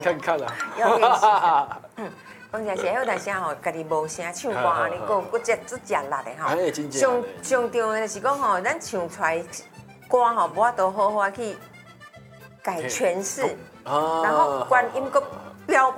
看看啊。 要练习的。讲真是，还有但是吼，家己无声唱歌，安尼个骨节足食力的吼。上重要就是讲吼，咱唱出来歌吼，无法度好好去改诠释，然后关音个标。